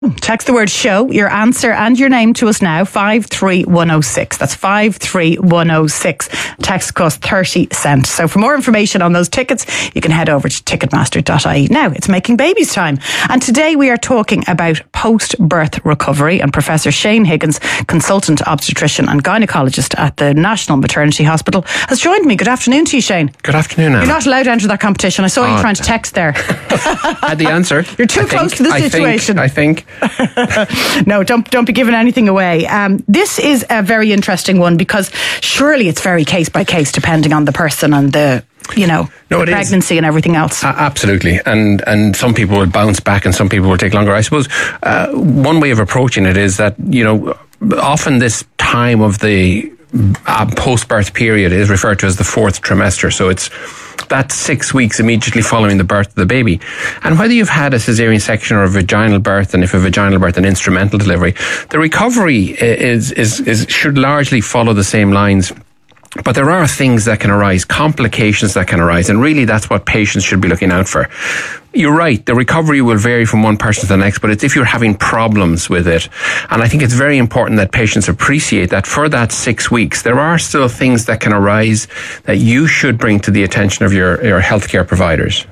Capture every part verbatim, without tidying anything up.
Text the word show, your answer and your name to us now, five three one oh six. That's five three one oh six. Text costs thirty cents. So for more information on those tickets, you can head over to ticketmaster dot I E. Now, it's Making Babies time. And today we are talking about post-birth recovery, and Professor Shane Higgins, consultant obstetrician and gynaecologist at the National Maternity Hospital, has joined me. Good afternoon to you, Shane. Good afternoon, Anna. You're not allowed to enter that competition. I saw oh, you trying to text there. I had the answer. You're too I close think, to the I situation. Think, I think. No, don't don't be giving anything away. Um, this is a very interesting one because surely it's very case by case depending on the person and the, you know, no, the pregnancy is. And everything else. Uh, absolutely. And and some people will bounce back and some people will take longer. I suppose uh, one way of approaching it is that, you know, often this time of the uh, post-birth period is referred to as the fourth trimester. So it's that's six weeks immediately following the birth of the baby. And whether you've had a caesarean section or a vaginal birth, and if a vaginal birth, an instrumental delivery, the recovery is, is, is should largely follow the same lines. But there are things that can arise, complications that can arise, and really that's what patients should be looking out for. You're right, the recovery will vary from one person to the next, but it's if you're having problems with it. And I think it's very important that patients appreciate that for that six weeks, there are still things that can arise that you should bring to the attention of your, your healthcare providers.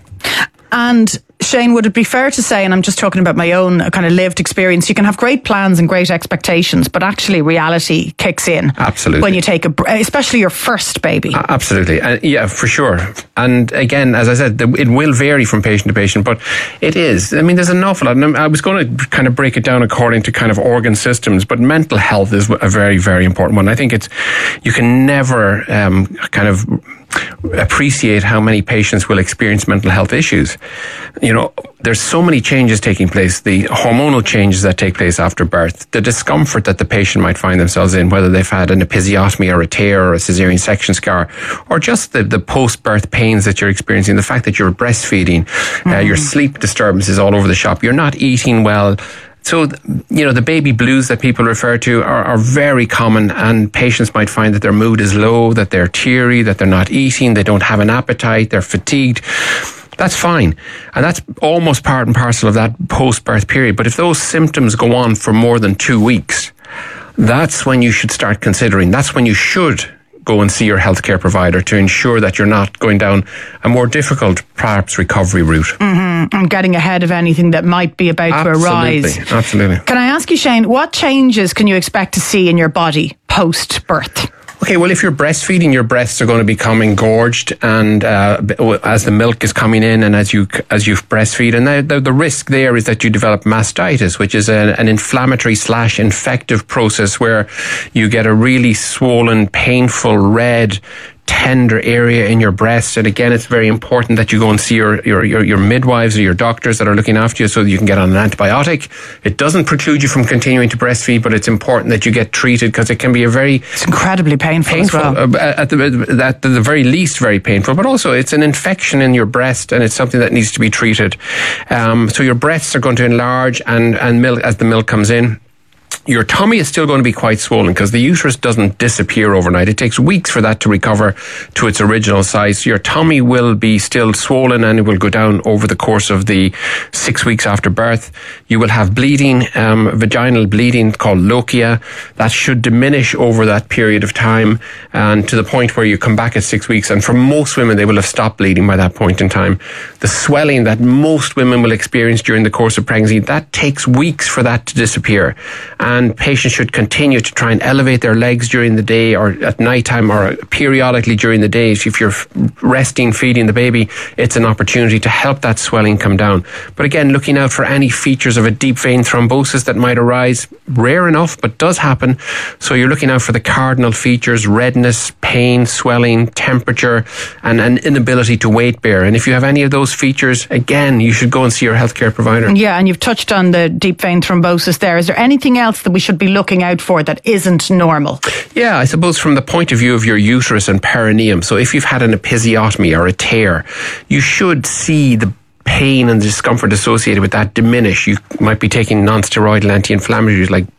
And Shane, would it be fair to say, and I'm just talking about my own kind of lived experience, you can have great plans and great expectations, but actually reality kicks in. Absolutely. When you take a, especially your first baby. Uh, absolutely. Uh, yeah, for sure. And again, as I said, it will vary from patient to patient, but it is. I mean, there's an awful lot. And I was going to kind of break it down according to kind of organ systems, but mental health is a very, very important one. I think it's, you can never um, kind of appreciate how many patients will experience mental health issues. You know, there's so many changes taking place, the hormonal changes that take place after birth, the discomfort that the patient might find themselves in, whether they've had an episiotomy or a tear or a caesarean section scar, or just the, the post-birth pains that you're experiencing, the fact that you're breastfeeding, mm-hmm. uh, your sleep disturbances all over the shop, you're not eating well. So, you know, the baby blues that people refer to are, are very common, and patients might find that their mood is low, that they're teary, that they're not eating, they don't have an appetite, they're fatigued. That's fine. And that's almost part and parcel of that post-birth period. But if those symptoms go on for more than two weeks, that's when you should start considering, that's when you should go and see your healthcare provider to ensure that you're not going down a more difficult, perhaps, recovery route. Mm-hmm. And getting ahead of anything that might be about absolutely, to arise. Absolutely. Can I ask you, Shane, what changes can you expect to see in your body post-birth? Okay, well, if you're breastfeeding, your breasts are going to become engorged, and uh, as the milk is coming in, and as you as you breastfeed, and the, the, the risk there is that you develop mastitis, which is a, an inflammatory slash infective process where you get a really swollen, painful, red, tender area in your breast. And again, it's very important that you go and see your, your, your, your midwives or your doctors that are looking after you so that you can get on an antibiotic. It doesn't preclude you from continuing to breastfeed, but it's important that you get treated because it can be a very... It's incredibly painful, painful as well. Uh, at, the, at the very least, very painful, but also it's an infection in your breast and it's something that needs to be treated. Um, so your breasts are going to enlarge and, and milk, as the milk comes in. Your tummy is still going to be quite swollen because the uterus doesn't disappear overnight. It takes weeks for that to recover to its original size. So your tummy will be still swollen and it will go down over the course of the six weeks after birth. You will have bleeding, um, vaginal bleeding called lochia. That should diminish over that period of time and to the point where you come back at six weeks. And for most women, they will have stopped bleeding by that point in time. The swelling that most women will experience during the course of pregnancy, that takes weeks for that to disappear. And patients should continue to try and elevate their legs during the day or at nighttime or periodically during the day. If you're resting, feeding the baby, it's an opportunity to help that swelling come down. But again, looking out for any features of a deep vein thrombosis that might arise, rare enough, but does happen. So you're looking out for the cardinal features, redness, pain, swelling, temperature, and an inability to weight bear. And if you have any of those features, again, you should go and see your healthcare provider. Yeah, and you've touched on the deep vein thrombosis there. Is there anything else that we should be looking out for that isn't normal? Yeah, I suppose from the point of view of your uterus and perineum. So if you've had an episiotomy or a tear, you should see the pain and discomfort associated with that diminish. You might be taking non-steroidal anti-inflammatories like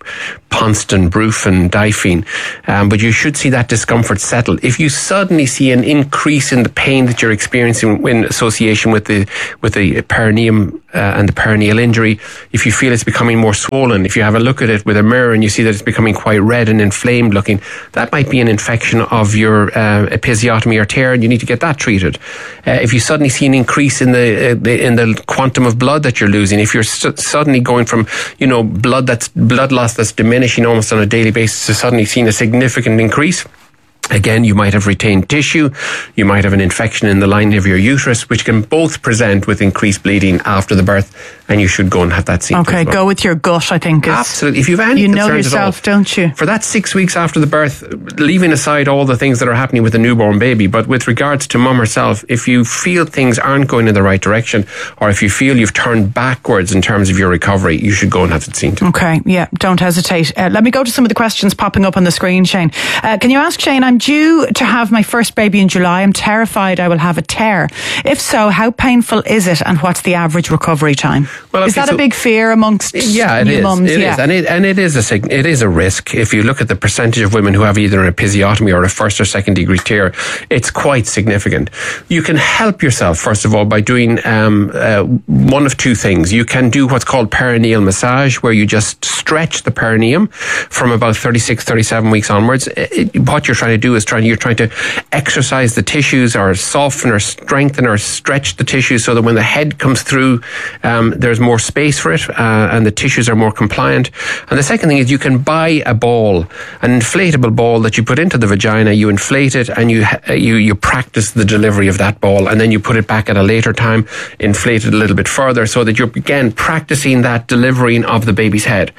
Ponston, Brufen, Difene, um, but you should see that discomfort settle. If you suddenly see an increase in the pain that you're experiencing in association with the with the perineum uh, and the perineal injury, if you feel it's becoming more swollen, if you have a look at it with a mirror and you see that it's becoming quite red and inflamed looking, that might be an infection of your uh, episiotomy or tear, and you need to get that treated. Uh, if you suddenly see an increase in the, uh, the in the quantum of blood that you're losing, if you're st- suddenly going from, you know, blood that's blood loss that's diminishing almost on a daily basis to suddenly seeing a significant increase, again, you might have retained tissue, you might have an infection in the lining of your uterus, which can both present with increased bleeding after the birth, and you should go and have that seen. Okay, well. Go with your gut, I think. Is, Absolutely. If you have any you concerns know yourself, at all, don't you? For that six weeks after the birth, leaving aside all the things that are happening with the newborn baby, but with regards to mum herself, if you feel things aren't going in the right direction, or if you feel you've turned backwards in terms of your recovery, you should go and have it seen to. Okay, yeah, don't hesitate. Uh, let me go to some of the questions popping up on the screen, Shane. Uh, can you ask Shane, I'm due to have my first baby in July. I'm terrified I will have a tear. If so, how painful is it, and what's the average recovery time? Well, is that so, a big fear amongst yeah, it new is. mums? It yeah, is. And it and it is a it is a risk. If you look at the percentage of women who have either an episiotomy or a first or second degree tear, it's quite significant. You can help yourself first of all by doing um, uh, one of two things. You can do what's called perineal massage, where you just stretch the perineum from about thirty-six, thirty-seven weeks onwards. It, what you're trying to do is trying you're trying to exercise the tissues, or soften or strengthen or stretch the tissues, so that when the head comes through, um, there's more space for it, uh, and the tissues are more compliant. And the second thing is you can buy a ball, an inflatable ball that you put into the vagina. You inflate it, and you you you practice the delivery of that ball, and then you put it back at a later time, inflate it a little bit further, so that you're again practicing that delivering of the baby's head.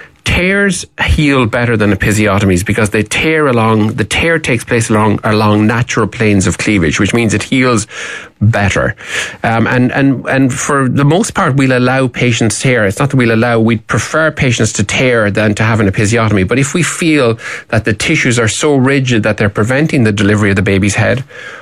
Tears heal better than episiotomies because they tear along, the tear takes place along along natural planes of cleavage, which means it heals better. Um, and, and, and for the most part, we'll allow patients tear. It's not that we'll allow, we'd prefer patients to tear than to have an episiotomy. But if we feel that the tissues are so rigid that they're preventing the delivery of the baby's head,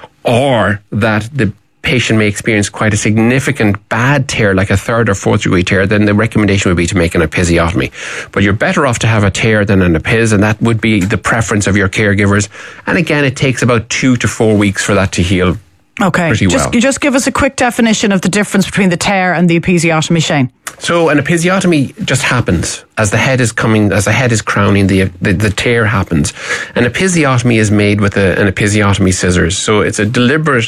or that the patient may experience quite a significant bad tear, like a third or fourth degree tear, then the recommendation would be to make an episiotomy. But you're better off to have a tear than an epiz, and that would be the preference of your caregivers. And again, it takes about two to four weeks for that to heal. Okay, pretty well. just, just give us a quick definition of the difference between the tear and the episiotomy, Shane. So an episiotomy just happens as the head is coming, as the head is crowning, the the, the tear happens. An episiotomy is made with a, an episiotomy scissors. So it's a deliberate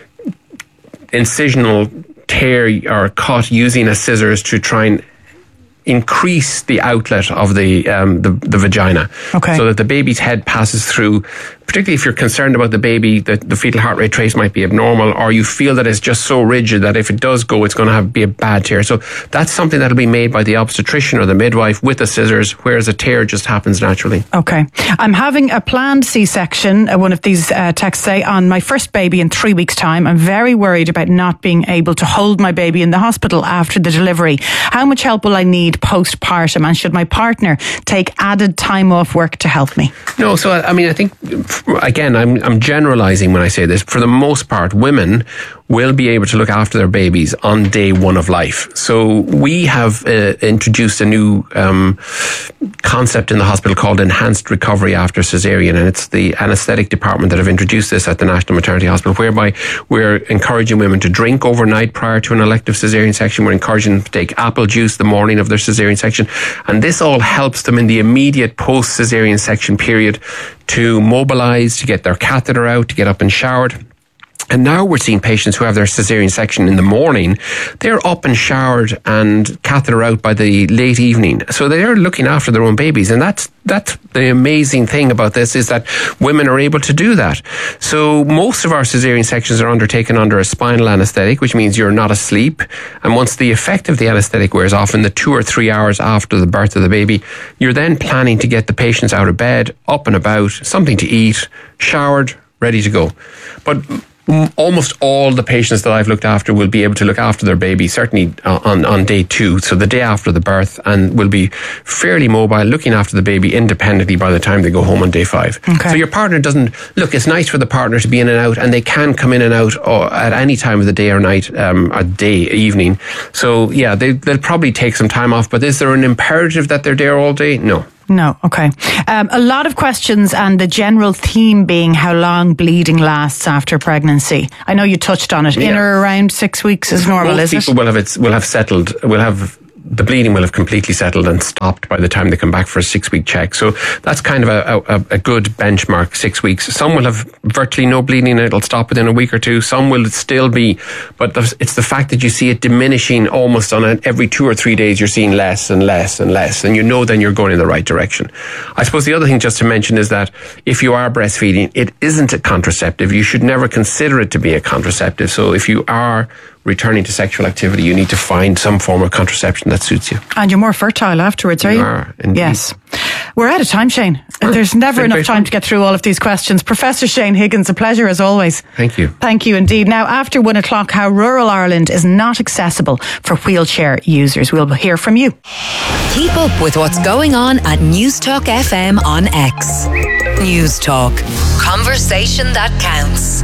incisional tear or cut using a scissors to try and increase the outlet of the um, the, the vagina, okay, so that the baby's head passes through. Particularly if you're concerned about the baby, that the fetal heart rate trace might be abnormal, or you feel that it's just so rigid that if it does go, it's going to have be a bad tear. So that's something that'll be made by the obstetrician or the midwife with the scissors, whereas a tear just happens naturally. Okay. I'm having a planned C-section, uh, one of these uh, texts say, on my first baby in three weeks' time. I'm very worried about not being able to hold my baby in the hospital after the delivery. How much help will I need postpartum, and should my partner take added time off work to help me? No, so I mean, I think, again, I'm I'm generalizing when I say this. For the most part, women will be able to look after their babies on day one of life. So we have uh, introduced a new um, concept in the hospital called enhanced recovery after cesarean, and it's the anaesthetic department that have introduced this at the National Maternity Hospital, whereby we're encouraging women to drink overnight prior to an elective cesarean section. We're encouraging them to take apple juice the morning of their cesarean section, and this all helps them in the immediate post-cesarean section period to mobilise, to get their catheter out, to get up and showered. And now we're seeing patients who have their cesarean section in the morning. They're up and showered and catheter out by the late evening. So they're looking after their own babies. And that's that's the amazing thing about this, is that women are able to do that. So most of our cesarean sections are undertaken under a spinal anaesthetic, which means you're not asleep. And once the effect of the anaesthetic wears off, in the two or three hours after the birth of the baby, you're then planning to get the patients out of bed, up and about, something to eat, showered, ready to go. But almost all the patients that I've looked after will be able to look after their baby, certainly on, on day two, so the day after the birth, and will be fairly mobile, looking after the baby independently by the time they go home on day five. Okay. So your partner doesn't, look, it's nice for the partner to be in and out, and they can come in and out or at any time of the day or night, um, or day, evening. So yeah, they, they'll probably take some time off, but is there an imperative that they're there all day? No. No, okay. Um, a lot of questions, and the general theme being how long bleeding lasts after pregnancy. I know you touched on it. Yeah. In or around six weeks is normal, Most is it? people will have it, will have settled, will have the bleeding will have completely settled and stopped by the time they come back for a six-week check. So that's kind of a, a, a good benchmark, six weeks. Some will have virtually no bleeding and it'll stop within a week or two. Some will still be, but it's the fact that you see it diminishing almost on an, every two or three days. You're seeing less and less and less, and you know then you're going in the right direction. I suppose the other thing just to mention is that if you are breastfeeding, it isn't a contraceptive. You should never consider it to be a contraceptive. So if you are returning to sexual activity, you need to find some form of contraception that suits you. And you're more fertile afterwards, are you? You are, indeed. Yes. We're out of time, Shane. Well, There's never enough time fun. to get through all of these questions. Professor Shane Higgins, a pleasure as always. Thank you. Thank you indeed. Now, after one o'clock, how rural Ireland is not accessible for wheelchair users. We'll hear from you. Keep up with what's going on at Newstalk F M on X. Newstalk. Conversation that counts.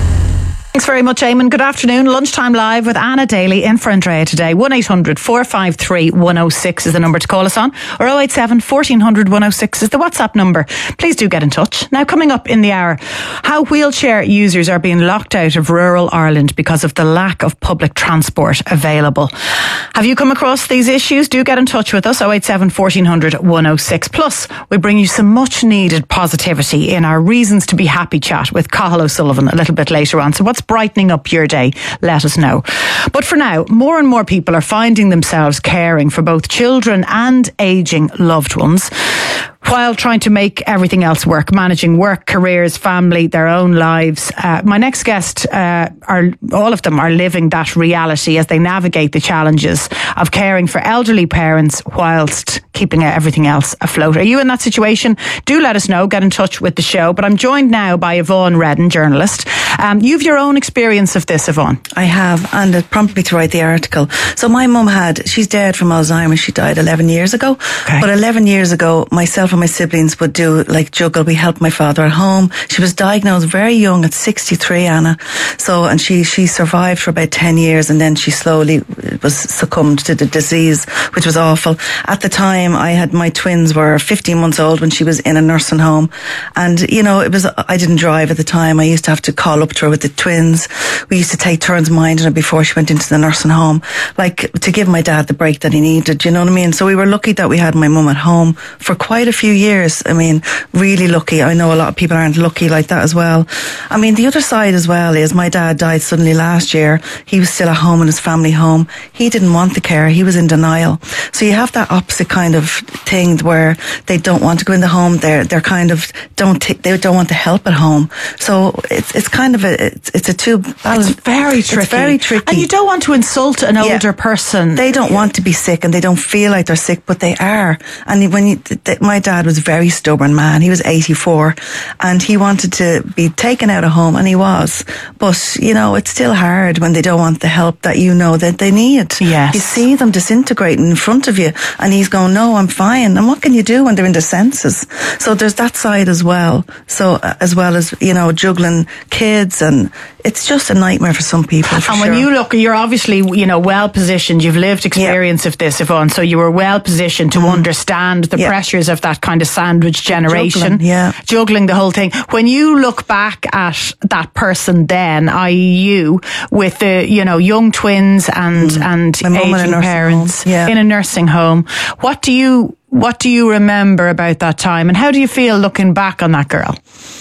Thanks very much, Eamon. Good afternoon. Lunchtime Live with Anna Daly in for Andrea today. one eight hundred four five three one oh six is the number to call us on, or oh eight seven fourteen hundred one oh six is the WhatsApp number. Please do get in touch. Now, coming up in the hour, how wheelchair users are being locked out of rural Ireland because of the lack of public transport available. Have you come across these issues? Do get in touch with us, oh eight seven fourteen hundred one oh six. Plus, we bring you some much needed positivity in our Reasons to be Happy chat with Cathal O'Sullivan a little bit later on. So what's brightening up your day? Let us know. But for now, more and more people are finding themselves caring for both children and ageing loved ones, while trying to make everything else work, managing work, careers, family, their own lives. Uh, my next guest, uh, are all of them are living that reality as they navigate the challenges of caring for elderly parents whilst keeping everything else afloat. Are you in that situation? Do let us know. Get in touch with the show. But I'm joined now by Yvonne Redden, journalist. Um, you've your own experience of this, Yvonne. I have, and it prompted me to write the article. So my mum had, she's dead from Alzheimer's. She died eleven years ago. Okay. But eleven years ago, myself and my siblings would do like juggle. We helped my father at home. She was diagnosed very young at sixty-three, Anna. So, and she, she survived for about ten years, and then she slowly was succumbed to the disease, which was awful. At the time, I had, my twins were fifteen months old when she was in a nursing home. And, you know, it was, I didn't drive at the time. I used to have to call up to her with the twins. We used to take turns minding her before she went into the nursing home, like to give my dad the break that he needed, you know what I mean? So we were lucky that we had my mum at home for quite a few years. I mean, really lucky. I know a lot of people aren't lucky like that as well. I mean, the other side as well is my dad died suddenly last year. He was still at home in his family home. He didn't want the care. He was in denial. So you have that opposite kind of thing where they don't want to go in the home. They're, they're kind of, don't t- they don't want the help at home. So it's, it's kind of a, it's, it's a two balance. It's very tricky. It's very tricky. And you don't want to insult an older Yeah. person. They don't want to be sick and they don't feel like they're sick, but they are. And when you, th- th- my dad was a very stubborn man. He was eighty-four and he wanted to be taken out of home, and he was. But, you know, it's still hard when they don't want the help that you know that they need. Yes. You see them disintegrating in front of you and he's going, no, I'm fine. And what can you do when they're in their senses? So there's that side as well. So uh, as well as, you know, juggling kids, and it's just a nightmare for some people. For and when sure. you look, you're obviously, you know, well positioned. You've lived experience Yeah. of this, Yvonne, so you were well positioned to mm. understand the Yeah. pressures of that kind of sandwich generation. Juggling, yeah. Juggling the whole thing. When you look back at that person then, that is you, with the, you know, young twins and, Mm. and My mum in a aging nursing parents home. Yeah. in a nursing home, what do you, what do you remember about that time, and how do you feel looking back on that girl?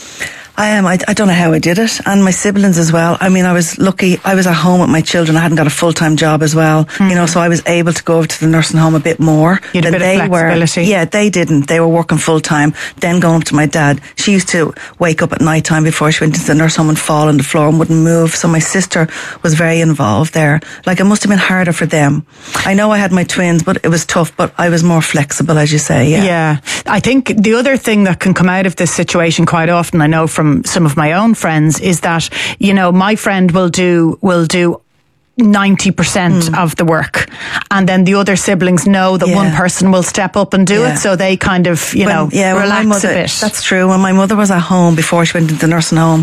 I am. I, I don't know how I did it. And my siblings as well. I mean, I was lucky. I was at home with my children. I hadn't got a full-time job as well. Mm. You know, so I was able to go over to the nursing home a bit more you had than a bit they of flexibility. were. Yeah, they didn't. They were working full-time. Then going up to my dad. She used to wake up at night time before she went into the nursing home and fall on the floor and wouldn't move. So my sister was very involved there. Like, it must have been harder for them. I know I had my twins, but it was tough, but I was more flexible, as you say. Yeah. Yeah. I think the other thing that can come out of this situation quite often, I know from from some of my own friends is that, you know, my friend will do will do ninety percent mm. of the work, and then the other siblings know that yeah. one person will step up and do yeah. it, so they kind of, you when, know, yeah, relax mother, a bit. That's true. When my mother was at home before she went into the nursing home,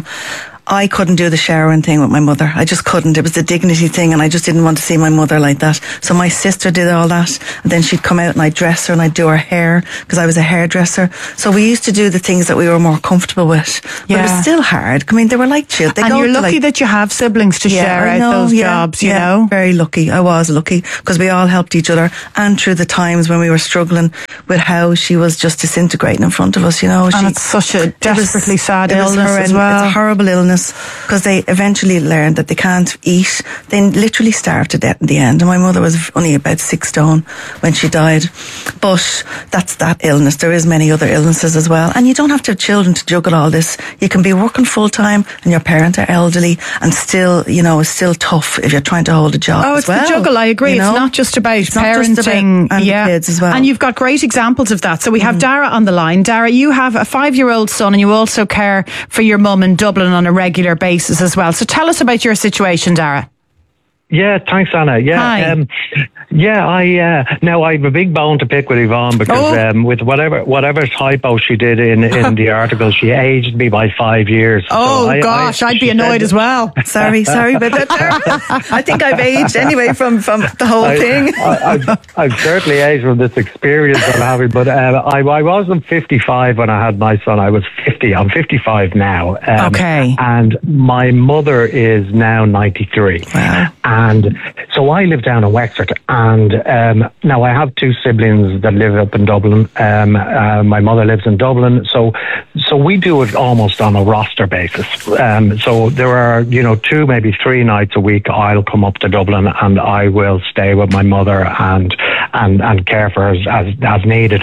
I couldn't do the showering thing with my mother. I just couldn't. It was a dignity thing, and I just didn't want to see my mother like that. So my sister did all that, and then she'd come out and I'd dress her and I'd do her hair because I was a hairdresser. So we used to do the things that we were more comfortable with. But yeah. it was still hard. I mean, they were like children. And you're lucky like, that you have siblings to yeah, share out know, those yeah, jobs, you yeah, know? Very lucky. I was lucky because we all helped each other, and through the times when we were struggling with how she was just disintegrating in front of us, you know. And she, it's such a desperately it was, sad it illness horrend- as well. It's a horrible illness because they eventually learned that they can't eat. They literally starved to death in the end, and my mother was only about six stone when she died. But that's that illness. There is many other illnesses as well, and you don't have to have children to juggle all this. You can be working full time and your parents are elderly, and still, you know, it's still tough if you're trying to hold a job. Oh, as it's well, the juggle. I agree. You know? It's not just about it's parenting, not just about, and yeah, kids as well. And you've got great examples of that. So we have mm. Dara on the line. Dara, you have a five-year-old son, and you also care for your mum in Dublin on a regular basis as well. So tell us about your situation, Dara. Yeah, thanks, Anna. Yeah, Hi. Um, yeah. I uh, now I have a big bone to pick with Yvonne because oh. um, with whatever whatever typo she did in, in the article, she aged me by five years. Oh so I, gosh, I, I'd be annoyed as well. Sorry, sorry about that. I think I've aged anyway from, from the whole I, thing. I, I've, I've certainly aged from this experience I'm having, but uh, I, I wasn't fifty-five when I had my son. I was fifty. I'm fifty-five now. Um, okay. And my mother is now ninety-three. Wow. And so I live down in Wexford, and um, now I have two siblings that live up in Dublin. Um, uh, my mother lives in Dublin, so so we do it almost on a roster basis. Um, so there are, you know, two, maybe three nights a week I'll come up to Dublin and I will stay with my mother and and, and care for her as, as, as needed.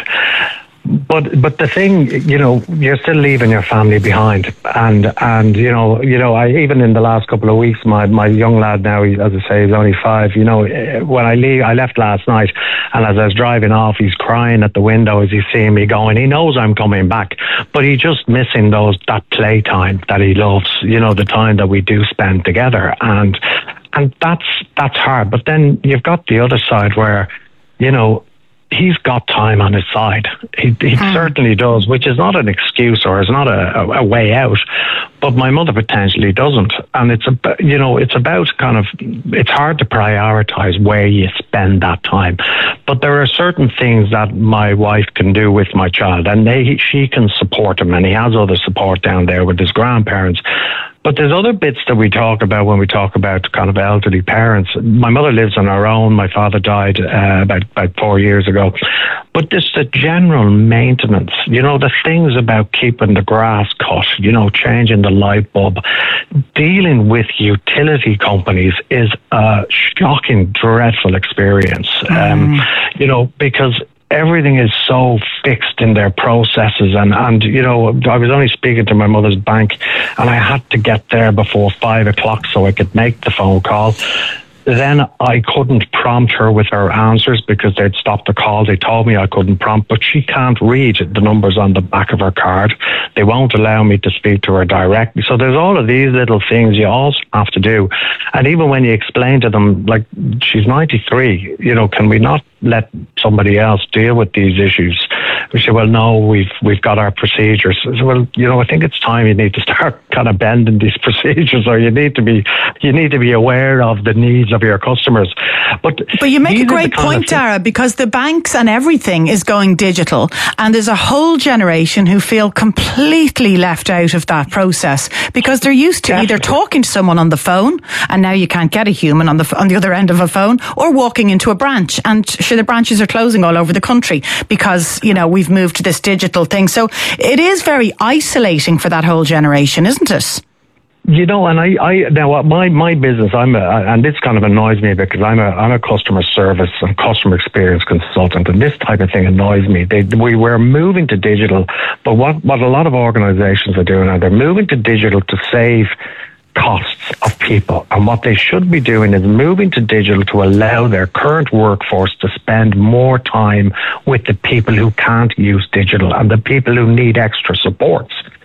But but the thing, you know, you're still leaving your family behind, and and you know you know I even in the last couple of weeks, my my young lad now, he, as I say, he's only five. You know, when I leave, I left last night, and as I was driving off, he's crying at the window as he's seeing me going. He knows I'm coming back, but he's just missing those that playtime that he loves. You know, the time that we do spend together, and and that's that's hard. But then you've got the other side where, you know, he's got time on his side. He, he mm. certainly does, which is not an excuse or is not a, a, a way out. But my mother potentially doesn't, and it's about, you know, it's about kind of, it's hard to prioritize where you spend that time. But there are certain things that my wife can do with my child, and they she can support him, and he has other support down there with his grandparents. But there's other bits that we talk about when we talk about kind of elderly parents. My mother lives on her own. My father died uh, about, about four years ago. But just the general maintenance, you know, the things about keeping the grass cut, you know, changing the light bulb, dealing with utility companies is a shocking, dreadful experience. Mm. Um, you know, because everything is so fixed in their processes, and, and you know, I was only speaking to my mother's bank, and I had to get there before five o'clock so I could make the phone call. Then I couldn't prompt her with her answers because they'd stopped the call. They told me I couldn't prompt, but she can't read the numbers on the back of her card. They won't allow me to speak to her directly. So there's all of these little things you also have to do. And even when you explain to them, like, she's ninety-three, you know, can we not let somebody else deal with these issues? We say, well, no, we've we've got our procedures. So, well, you know, I think it's time you need to start kind of bending these procedures, or you need to be you need to be aware of the needs of your customers. But but you make a great point, Dara, because the banks and everything is going digital, and there's a whole generation who feel completely left out of that process because they're used to Definitely. either talking to someone on the phone, and now you can't get a human on the on the other end of a phone, or walking into a branch, and sure, the branches are closing all over the country because, you know, we've moved to this digital thing. So it is very isolating for that whole generation, isn't it? You know, and I, I now my my business, I'm a, and this kind of annoys me because I'm a I'm a customer service and customer experience consultant, and this type of thing annoys me. They, we we're moving to digital, but what what a lot of organisations are doing are they're moving to digital to save costs of people, and what they should be doing is moving to digital to allow their current workforce to spend more time with the people who can't use digital and the people who need extra supports.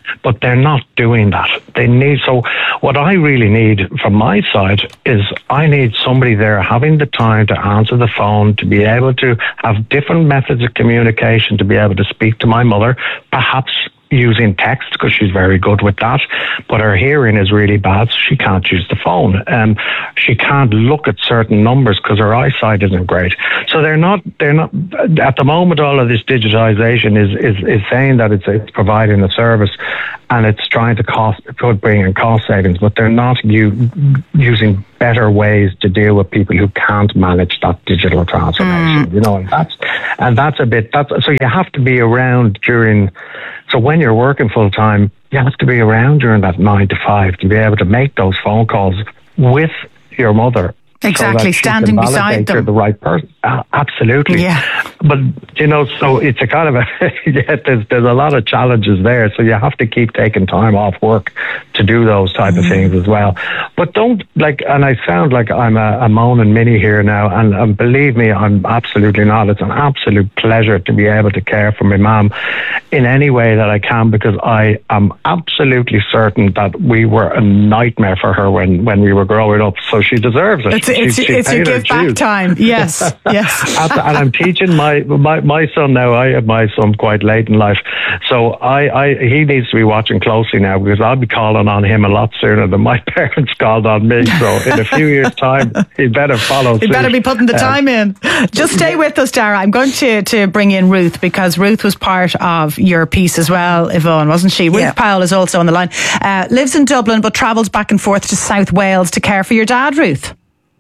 but they're not doing that. They need, so what I really need from my side is I need somebody there having the time to answer the phone, to be able to have different methods of communication, to be able to speak to my mother, perhaps using text because she's very good with that, but her hearing is really bad, so she can't use the phone. Um, she can't look at certain numbers because her eyesight isn't great. So they're not. They're not at the moment. All of this digitization is is, is saying that it's it's providing a service, and it's trying to cost could bring in cost savings, but they're not u- using better ways to deal with people who can't manage that digital transformation. Mm. You know, and that's and that's a bit. That's so you have to be around during. So when you're working full time, you have to be around during that nine to five to be able to make those phone calls with your mother. Exactly, so standing beside them. You're the right person. Uh, absolutely. Yeah. But, you know, so it's a kind of a, yeah, there's, there's a lot of challenges there. So you have to keep taking time off work to do those type mm. of things as well. But don't, like, and I sound like I'm a, a moaning Minnie here now, and, and believe me, I'm absolutely not. It's an absolute pleasure to be able to care for my mum in any way that I can, because I am absolutely certain that we were a nightmare for her when, when we were growing up. So she deserves it. It's, it's, she, she it's a give back time. Yes, yes. And I'm teaching my, my, my son now. I have my son quite late in life. So I, I he needs to be watching closely now, because I'll be calling on him a lot sooner than my parents called on me. So in a few years' time, he better follow He suit. better be putting the time um, in. Just stay with us, Dara. I'm going to, to bring in Ruth, because Ruth was part of your piece as well, Yvonne, wasn't she? Ruth yeah. Powell is also on the line. Uh, lives in Dublin, but travels back and forth to South Wales to care for your dad, Ruth.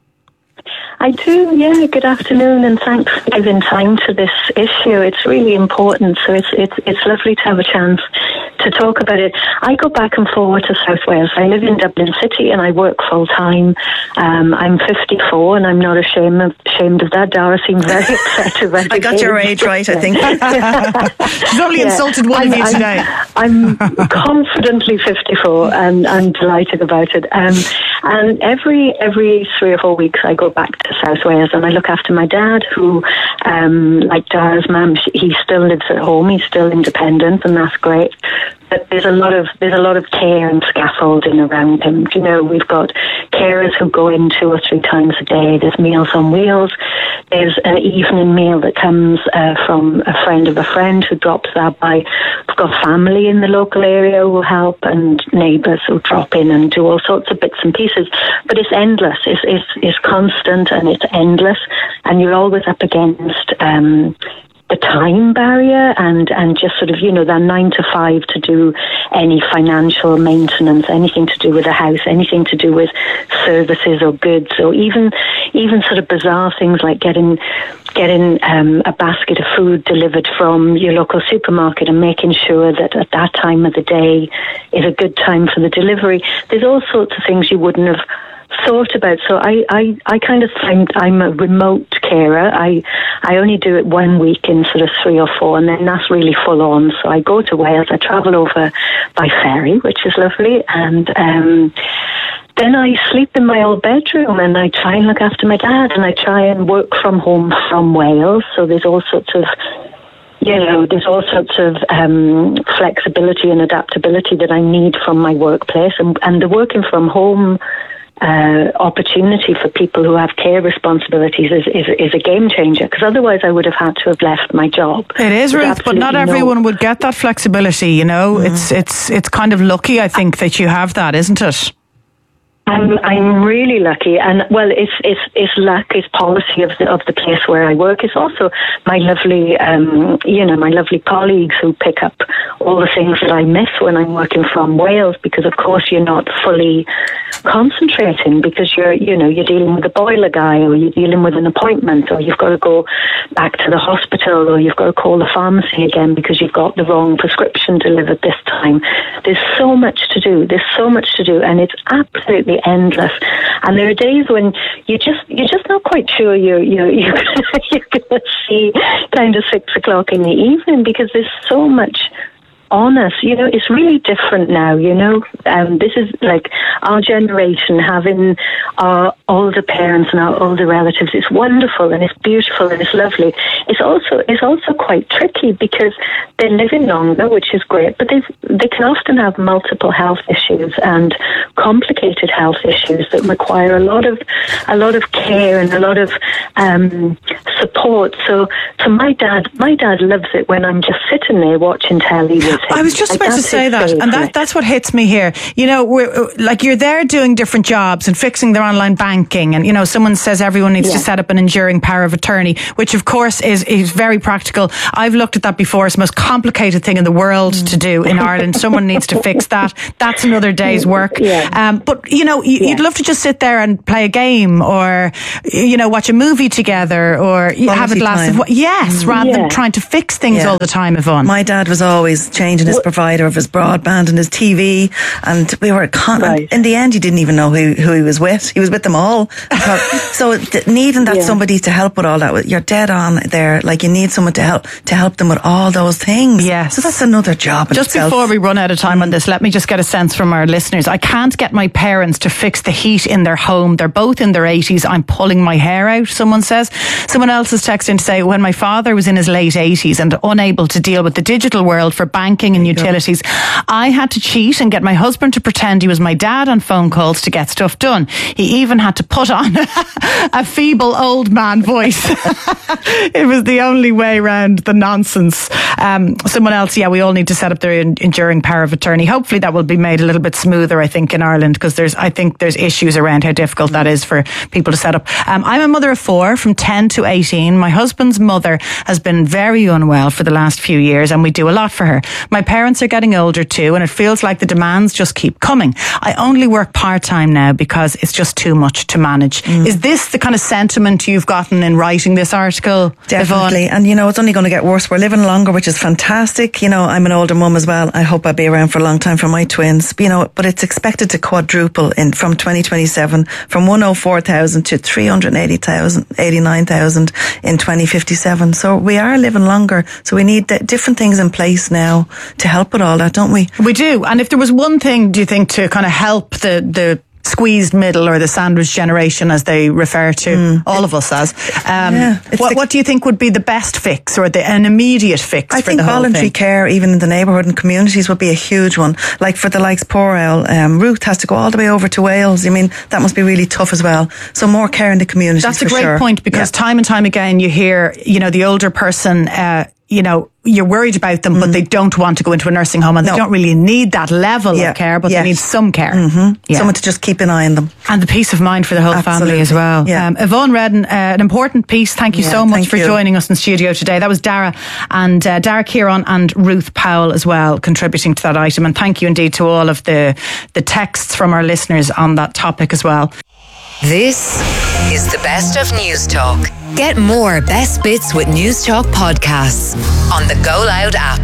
I do, yeah. Good afternoon, and thanks for giving time to this issue. It's really important, so it's it's it's lovely to have a chance to talk about it. I go back and forward to South Wales. I live in Dublin City and I work full time. Um, I'm fifty-four, and I'm not ashamed of, ashamed of that. Dara seemed very upset about it. I got your age right, I think. She's only yeah. insulted one I'm, of you I'm, today. I'm confidently fifty-four, and I'm delighted about it. Um, and every every three or four weeks, I go back to South Wales, and I look after my dad, who, um, like Dara's mum, he still lives at home. He's still independent, and that's great. But there's a lot of there's a lot of care and scaffolding around him. You know, we've got carers who go in two or three times a day. There's Meals on Wheels. There's an evening meal that comes uh, from a friend of a friend who drops that by. We've got family in the local area who help, and neighbours who drop in and do all sorts of bits and pieces. But it's endless. It's it's, it's constant, and it's endless. And you're always up against Um, the time barrier and, and just sort of, you know, that nine to five to do any financial maintenance, anything to do with the house, anything to do with services or goods, or even even sort of bizarre things like getting getting um, a basket of food delivered from your local supermarket and making sure that at that time of the day is a good time for the delivery. There's all sorts of things you wouldn't have thought about. So I, I, I kind of think I'm a remote carer. I I only do it one week in sort of three or four, and then that's really full on. So I go to Wales, I travel over by ferry, which is lovely, and um, then I sleep in my old bedroom, and I try and look after my dad, and I try and work from home from Wales. So there's all sorts of You know, there's all sorts of um, flexibility and adaptability that I need from my workplace, and, and the working from home uh, opportunity for people who have care responsibilities is, is, is a game changer, because otherwise I would have had to have left my job. It is, Ruth, but not everyone no. would get that flexibility, you know. Mm. It's it's it's kind of lucky, I think, that you have that, isn't it? I'm I'm really lucky, and well, it's it's it's luck, it's policy of the of the place where I work. It's also my lovely, um, you know, my lovely colleagues who pick up all the things that I miss when I'm working from Wales, because of course you're not fully concentrating, because you're you know you're dealing with a boiler guy, or you're dealing with an appointment, or you've got to go back to the hospital, or you've got to call the pharmacy again because you've got the wrong prescription delivered this time. There's so much to do. There's so much to do, and it's absolutely endless. And there are days when you just you're just not quite sure you're you're you're, you're going to see kind of six o'clock in the evening, because there's so much honest. You know, it's really different now, you know. Um, this is like our generation having our older parents and our older relatives. It's wonderful and it's beautiful and it's lovely. It's also it's also quite tricky because they're living longer, which is great, but they they can often have multiple health issues and complicated health issues that require a lot of a lot of care and a lot of um, support. So, so my dad, my dad loves it when I'm just sitting there watching telly with him. I was just Like, about to that's say his that, and that, favourite. that's what hits me here. You know, we're, like you're there doing different jobs and fixing their online banking, and you know, someone says everyone needs Yeah. to set up an enduring power of attorney, which of course is is very practical. I've looked at that before. It's the most complicated thing in the world to do in Ireland. Someone needs to fix that. That's another day's work. Yeah. Um, but you know, you, Yeah. you'd love to just sit there and play a game, or you know, watch a movie together, or you have a Quality glass time. of what? Yes, rather Yeah. than trying to fix things Yeah. all the time, Yvonne. My dad was always changing his provider of his broadband and his T V, and we were con- Right. in the end he didn't even know who, who he was with. He was with them all. So th- needing that Yeah. somebody to help with all that, you're dead on there. Like you need someone to help to help them with all those things. Yes. So that's another job in Just itself. before we run out of time on this, let me just get a sense from our listeners. I can't get my parents to fix the heat in their home. They're both in their eighties. I'm pulling my hair out, someone says. Someone else is texting to say, when my father was in his late eighties and unable to deal with the digital world for banking and utilities, I had to cheat and get my husband to pretend he was my dad on phone calls to get stuff done. He even had to put on a feeble old man voice. It was the only way around the nonsense. Um, someone else, yeah, we all need to set up their en- enduring power of attorney. Hopefully that will be made a little bit smoother, I think, in Ireland, because there's, I think there's issues around how difficult that is for people to set up. Um, I'm a mother of four, from ten to eighteen. My husband's mother has been very unwell for the last few years, and we do a lot for her. My parents are getting older too, and it feels like the demands just keep coming. I only work part-time now because it's just too much to manage. Mm. Is this the kind of sentiment you've gotten in writing this article, Definitely. Yvonne? And you know, it's only going to get worse. We're living longer, which is fantastic. You know, I'm an older mum as well. I hope I'll be around for a long time for my twins. You know, but it's expected to quadruple in from twenty twenty-seven, from one hundred four thousand to three hundred eighty-nine thousand in twenty fifty-seven. So we are living longer. So we need d- different things in place now to help with all that, don't we? We do. And if there was one thing, do you think, to kind of help the, the squeezed middle, or the sandwich generation, as they refer to mm. all of us as, um, Yeah, what, the, what do you think would be the best fix, or the, an immediate fix I for think the whole voluntary thing? care, even in the neighbourhood and communities, would be a huge one. Like for the likes Poor El, um, Ruth has to go all the way over to Wales. I mean, that must be really tough as well. So more care in the communities. That's a for great sure. point, because yeah. time and time again you hear, you know, the older person, uh, you know, you're worried about them, mm. but they don't want to go into a nursing home, and no. they don't really need that level yeah. of care, but yes. they need some care. Mm-hmm. Yeah. Someone to just keep an eye on them. And the peace of mind for the whole Absolutely. family as well. Yeah. Um, Yvonne Redden, uh, an important piece. Thank you yeah, so much thank for you. joining us in studio today. That was Dara and uh, Dara Kieran and Ruth Powell as well, contributing to that item. And thank you indeed to all of the, the texts from our listeners on that topic as well. This is the best of News Talk. Get more best bits with News Talk podcasts on the Go Loud app.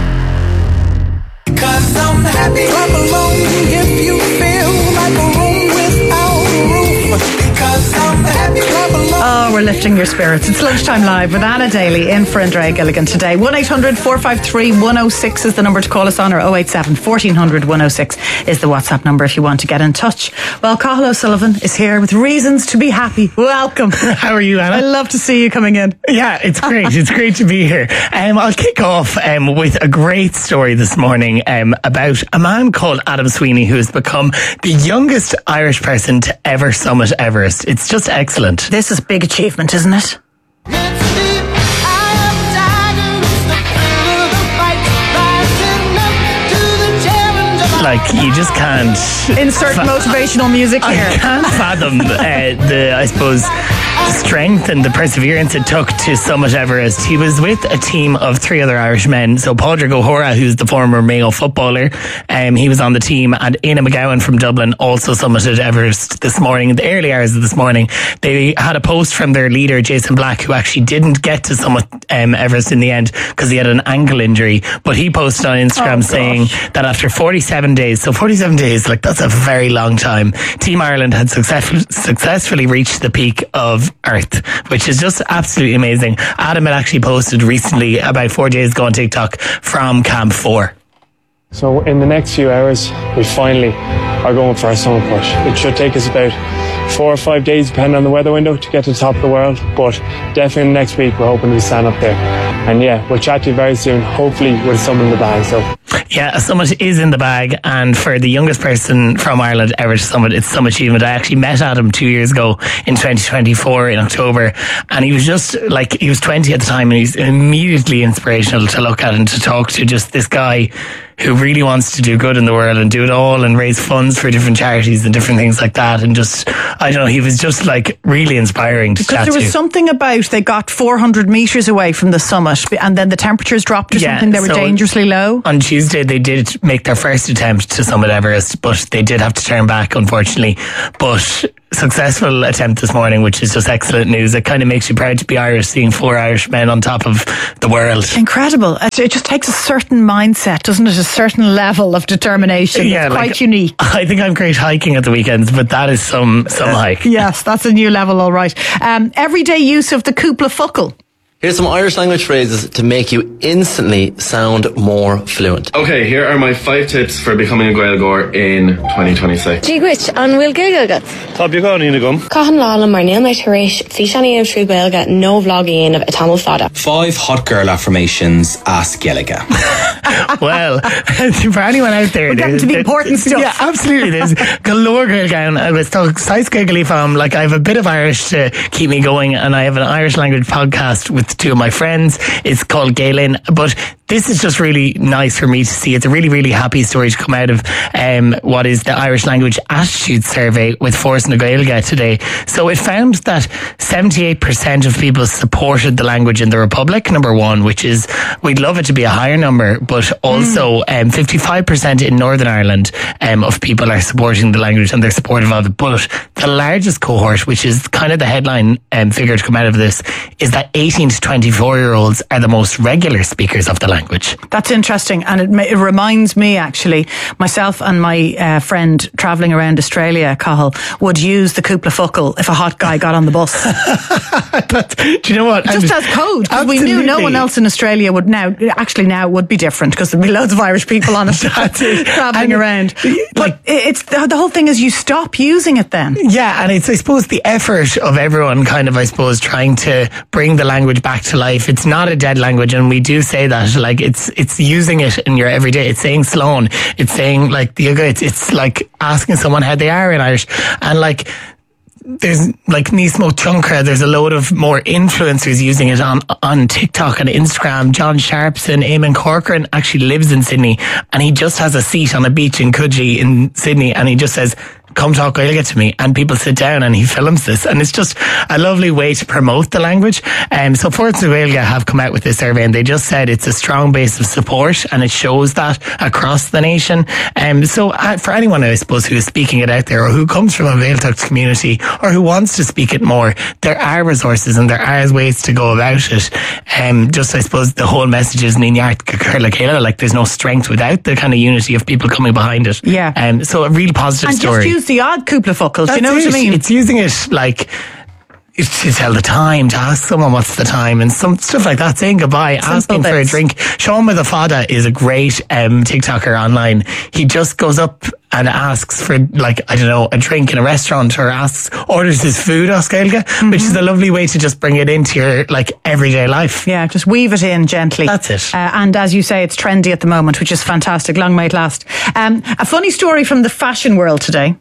Cause I'm happy. Clap along if you feel like a room without a roof. Because I'm happy. Clap along. Oh, we're lifting your spirits. It's Lunchtime Live with Anna Daly in for Andrea Gilligan today. one eight hundred four five three one oh six is the number to call us on, or oh eight seven fourteen hundred one oh six is the WhatsApp number if you want to get in touch. Well, Cathal O'Sullivan is here with reasons to be happy. Welcome. How are you, Anna? I love to see you coming in. Yeah, it's great. It's great to be here. Um, I'll kick off um, with a great story this morning um, about a man called Adam Sweeney, who has become the youngest Irish person to ever summit Everest. It's just excellent. This is a big achievement, isn't it? Like, you just can't insert fa- motivational music here. I can't fathom uh, the, I suppose, the strength and the perseverance it took to summit Everest. He was with a team of three other Irish men. So Padraig O'Hora, who's the former Mayo footballer, um, he was on the team, and Éanna McGowan from Dublin also summited Everest this morning, in the early hours of this morning. They had a post from their leader, Jason Black, who actually didn't get to summit um, Everest in the end because he had an ankle injury, but he posted on Instagram oh, saying that after forty-seven days, so forty-seven days, like that's a very long time, Team Ireland had successful, successfully reached the peak of Earth, which is just absolutely amazing. Adam had actually posted recently, about four days ago on TikTok, from Camp four. So in the next few hours, we finally are going for our summit push. It should take us about four or five days, depending on the weather window, to get to the top of the world. But definitely next week, we're hoping to stand up there. And yeah, we'll chat to you very soon, hopefully with someone in the bag. So yeah, a summit is in the bag, and for the youngest person from Ireland ever to summit, it's some achievement. I actually met Adam two years ago in twenty twenty-four in October, and he was just like, he was twenty at the time, and he's immediately inspirational to look at and to talk to. Just this guy who really wants to do good in the world and do it all and raise funds for different charities and different things like that. And just, I don't know, he was just like really inspiring to because chat to. There was something about they got four hundred metres away from the summit and then the temperatures dropped or Yeah, something. They were so dangerously low. On Tuesday, they did make their first attempt to summit Everest, but they did have to turn back, unfortunately. But successful attempt this morning, which is just excellent news. It kind of makes you proud to be Irish, seeing four Irish men on top of the world. Incredible. It just takes a certain mindset, doesn't it? A certain level of determination. Yeah, it's like, quite unique. I think I'm great hiking at the weekends, but that is some some hike. Yes, that's a new level, all right. Um, everyday use of the cúpla focal. Here's some Irish language phrases to make you instantly sound more fluent. Okay, here are my five tips for becoming a Gaeilgeoir in twenty twenty-six. Dígwit an bhfuil Gaeilge. Tá beagán ina gum. Cahan lálam mar níl mé tar éis fi seanna éim trú Gaeilge nó vlogaí éanamh a tamil fada. Five hot girl affirmations, ask Gaeilge. Well, for anyone out there, we're getting to the important stuff. Yeah, absolutely. There's galore Gaeilge, and I was talking Sais Gaeilge from, like, I have a bit of Irish to keep me going, and I have an Irish language podcast with two of my friends. It's called Gaelin, but this is just really nice for me to see. It's a really, really happy story to come out of um, what is the Irish Language Attitude Survey with Force na Gaeilge today. So it found that seventy-eight percent of people supported the language in the Republic, number one, which is, we'd love it to be a higher number, but also mm. um, fifty-five percent in Northern Ireland um, of people are supporting the language and they're supportive of it. But the largest cohort, which is kind of the headline um, figure to come out of this, is that eighteen to twenty-four year olds are the most regular speakers of the language. That's interesting, and it, it reminds me, actually, myself and my uh, friend travelling around Australia, Cathal, would use the cúpla focal if a hot guy got on the bus. But, do you know what? Just as code, because we knew no one else in Australia would now, actually now it would be different, because there'd be loads of Irish people on it travelling around. But like, it's the, the whole thing is you stop using it then. Yeah, and it's, I suppose, the effort of everyone kind of, I suppose, trying to bring the language back to life. It's not a dead language, and we do say that, like, it's it's using it in your everyday. It's saying Sloan. It's saying, like, the it's it's like asking someone how they are in Irish, and like, there's like Nismo Chunkra, there's a load of more influencers using it on on TikTok and Instagram. John Sharpson, Eamon Corcoran actually lives in Sydney, and he just has a seat on a beach in Coogee in Sydney, and he just says, come talk Gaeilge to me, and people sit down and he films this, and it's just a lovely way to promote the language. Um, so Force na Gaeilge have come out with this survey, and they just said it's a strong base of support, and it shows that across the nation. Um, so uh, for anyone, I suppose, who is speaking it out there, or who comes from a Gaeltacht community, or who wants to speak it more, there are resources and there are ways to go about it. Um, just, I suppose, the whole message is Ninyart Gaeilge Gaeilge, like, there's no strength without the kind of unity of people coming behind it. Yeah. Um, so a real positive and story. Just use the odd cúpla focal. Do you know it. what I mean? It's using it like to tell the time, to ask someone what's the time, and some stuff like that, saying goodbye, Simple asking bits. for a drink. Sean with the Fada is a great um, TikToker online. He just goes up and asks for, like, I don't know, a drink in a restaurant, or asks, orders his food off Gaeilge, mm-hmm. which is a lovely way to just bring it into your, like, everyday life. Yeah, just weave it in gently. That's it. Uh, and as you say, it's trendy at the moment, which is fantastic. Long may it last. Um, a funny story from the fashion world today.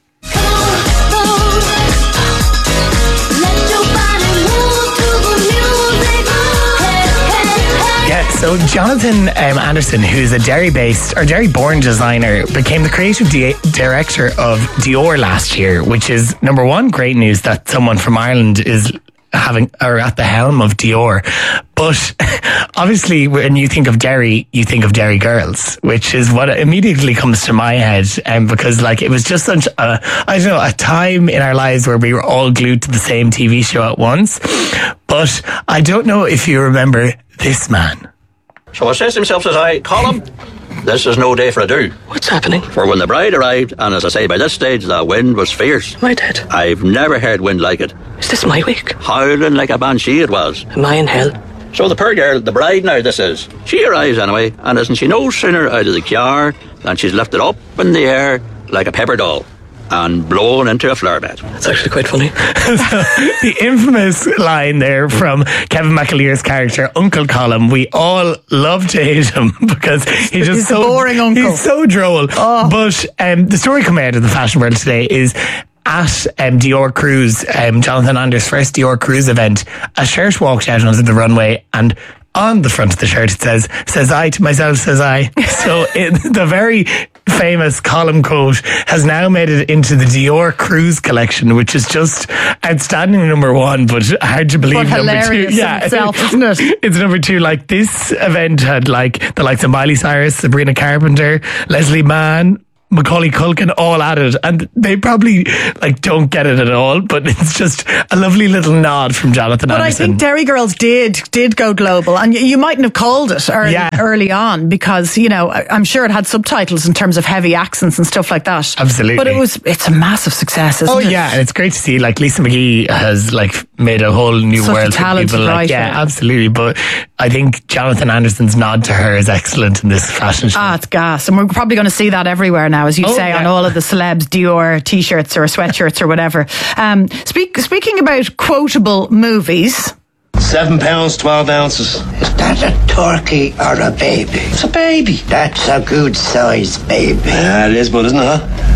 So Jonathan um, Anderson, who's a Derry-based or Derry-born designer, became the creative di- director of Dior last year, which is, number one, great news that someone from Ireland is having or at the helm of Dior. But obviously, when you think of Derry, you think of Derry Girls, which is what immediately comes to my head. Um, because, like, it was just such a, I don't know, a time in our lives where we were all glued to the same T V show at once. But I don't know if you remember this man. So I says to himself, says I, Colin, this is no day for a do. What's happening? For when the bride arrived, and as I say, by this stage, the wind was fierce. Am I dead? I've never heard wind like it. Is this my week? Howling like a banshee it was. Am I in hell? So the poor girl, the bride now this is, she arrives anyway, and isn't she no sooner out of the car than she's lifted up in the air like a paper doll and blown into a flower bed. It's actually quite funny. The infamous line there from Kevin McAleer's character, Uncle Colm. We all love to hate him because he's just He's so a boring uncle. He's so droll. Oh. But um, the story coming out of the fashion world today is at um, Dior Cruise, um, Jonathan Anders' first Dior Cruise event, a shirt walked out onto the runway, and on the front of the shirt it says, says I to myself, says I. So it, the very famous Colm quote has now made it into the Dior Cruise collection, which is just outstanding, number one, but hard to believe But number two. hilarious in itself, isn't it? It's number two. Like, this event had like the likes of Miley Cyrus, Sabrina Carpenter, Leslie Mann, Macaulay Culkin all at it, and they probably like don't get it at all, but it's just a lovely little nod from Jonathan But Anderson. I think Derry Girls did did go global, and you, you mightn't have called it early, Yeah. early on because, you know, I- I'm sure it had subtitles in terms of heavy accents and stuff like that. Absolutely. But it was it's a massive success, isn't Oh it? yeah, and it's great to see like Lisa McGee has like made a whole new Such a world for talented people. Like, writer. yeah, absolutely. But I think Jonathan Anderson's nod to her is excellent in this fashion show. Ah, it's gas. And we're probably going to see that everywhere now, as you Oh, say, yeah. on all of the celebs Dior t-shirts or sweatshirts or whatever. Um, speak, speaking about quotable movies. Seven pounds, twelve ounces. Is that a turkey or a baby? It's a baby. That's a good size baby. Yeah, it is, but isn't it, huh?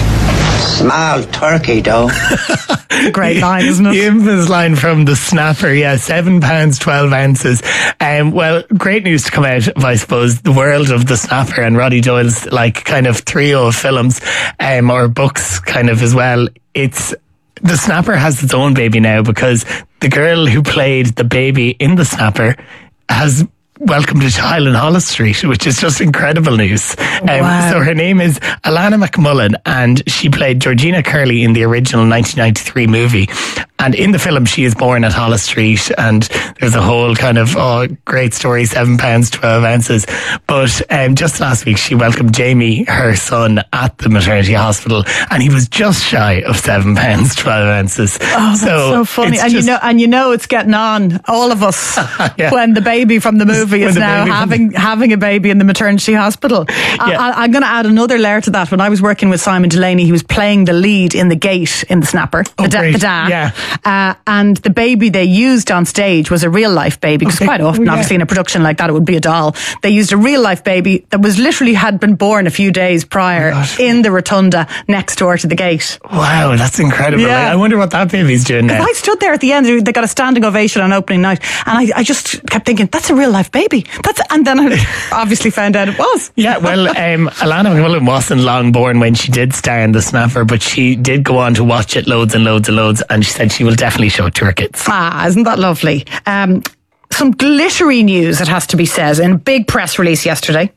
Small turkey, though. Great line, isn't it? The infamous line from The Snapper, yeah, seven pounds, twelve ounces. Um, well, great news to come out of, I suppose, the world of The Snapper and Roddy Doyle's, like, kind of trio of films, um, or books, kind of, as well. It's, The Snapper has its own baby now because the girl who played the baby in The Snapper has welcomed a child in Hollis Street, which is just incredible news. Um, Wow. So her name is Alana McMullen, and she played Georgina Curley in the original nineteen ninety-three movie. And in the film, she is born at Hollis Street, and there's a whole kind of oh, great story, seven pounds, twelve ounces. But um, just last week, she welcomed Jamie, her son, at the maternity hospital, and he was just shy of seven pounds, twelve ounces. Oh, that's so, funny. it's And just- you know, and you know it's getting on, all of us, Yeah. when the baby from the movie When is the now baby from having having a baby in the maternity hospital. I, Yeah. I, I'm going to add another layer to that. When I was working with Simon Delaney, he was playing the lead in The Gate in The Snapper, Oh, the, da, great. the da. Yeah. Uh, and the baby they used on stage was a real life baby, because Okay. quite often, Yeah. obviously, in a production like that, it would be a doll. They used a real life baby that was literally had been born a few days prior gosh. in the rotunda next door to the gate. Wow, that's incredible. Yeah. Like, I wonder what that baby's doing now. I stood there at the end. They got a standing ovation on opening night, and I, I just kept thinking, "That's a real life baby." That's and then I obviously found out it was. Yeah, well, um, Alana McMullen wasn't long born when she did star in The Snapper, but she did go on to watch it loads and loads and loads, and she said she will definitely show it to her kids. Ah, isn't that lovely? Um, some glittery news, it has to be said, in a big press release yesterday.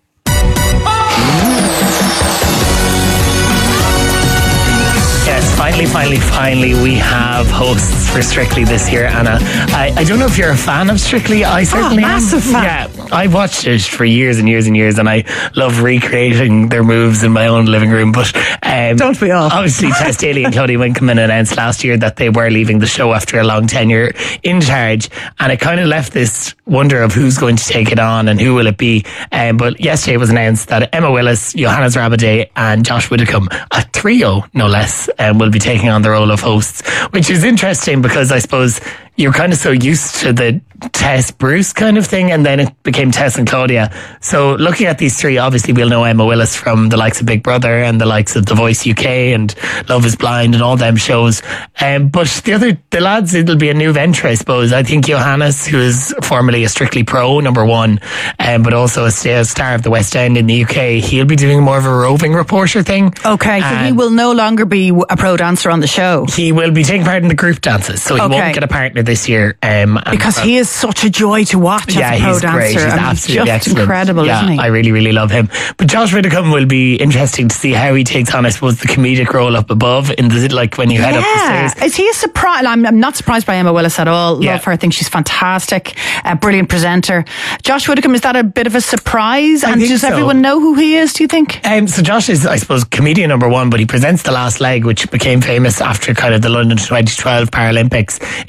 Yes, finally, finally, finally, we have hosts for Strictly this year, Anna. I, I don't know if you're a fan of Strictly. I certainly Oh, massive am. fan. Yeah, I watched it for years and years and years, and I love recreating their moves in my own living room. But um, Don't we all? Obviously, Tess Daly and Claudia Winkleman announced last year that they were leaving the show after a long tenure in charge, and it kind of left this wonder of who's going to take it on and who will it be. Um, but yesterday it was announced that Emma Willis, Johannes Rabide, and Josh Widdicombe, a trio no less, um, will be taking on the role of hosts, which is interesting because I suppose you're kind of so used to the Tess Bruce kind of thing, and then it became Tess and Claudia. So looking at these three, obviously we'll know Emma Willis from the likes of Big Brother and the likes of The Voice U K and Love is Blind and all them shows. Um, but the other, the lads, it'll be a new venture, I suppose. I think Johannes, who is formerly a Strictly Pro, number one, um, but also a sta- star of the West End in the U K, he'll be doing more of a roving reporter thing. Okay, so he And will no longer be a pro dancer on the show. He will be taking part in the group dances, so he Okay. won't get a partner this year. Um, and- Because he is such a joy to watch yeah, as a pro he's dancer. great. He's and absolutely just excellent. incredible, yeah, isn't he? I really, really love him. But Josh Widdicombe will be interesting to see how he takes on, I suppose, the comedic role up above in the like when you head up the Yeah, stairs. is he a surprise? I'm, I'm not surprised by Emma Willis at all. Yeah. Love her. I think she's fantastic. A brilliant presenter. Josh Widdicombe, is that a bit of a surprise? I and think does so. everyone know who he is, do you think? Um, so Josh is, I suppose, comedian number one, but he presents The Last Leg, which became famous after kind of the London twenty twelve Paralympics. It was a show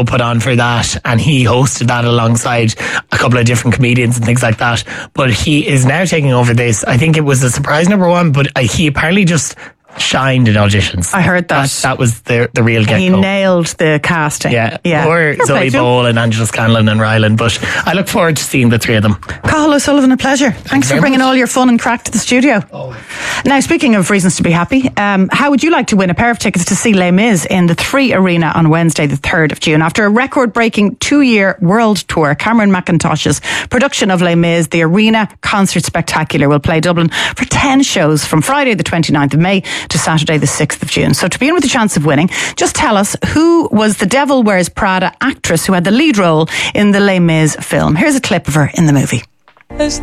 put on for that, and he hosted that alongside a couple of different comedians and things like that. But he is now taking over this. I think it was a surprise number one, but uh, he apparently just shined in auditions. I heard that. That, that was the the real get-go. He nailed the casting. Yeah, yeah. Or Fair Zoe play to him. Ball and Angela Scanlon and Ryland. But I look forward to seeing the three of them. Cathal O'Sullivan, a pleasure. Thanks for very bringing much. all your fun and crack to the studio. Now, speaking of reasons to be happy, um, how would you like to win a pair of tickets to see Les Mis in the Three Arena on Wednesday, the third of June? After a record-breaking two-year world tour, Cameron McIntosh's production of Les Mis, the Arena Concert Spectacular, will play Dublin for ten shows from Friday the twenty-ninth of May to Saturday the sixth of June. So to be in with a chance of winning, just tell us who was the Devil Wears Prada actress who had the lead role in the Les Mis film. Here's a clip of her in the movie. As